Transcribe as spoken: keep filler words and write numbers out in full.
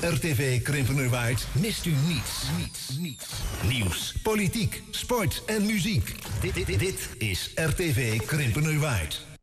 R T V Krimpenerwaard mist u niets. Niets, niets. Nieuws, politiek, sport en muziek. Dit, dit, dit is R T V Krimpenerwaard.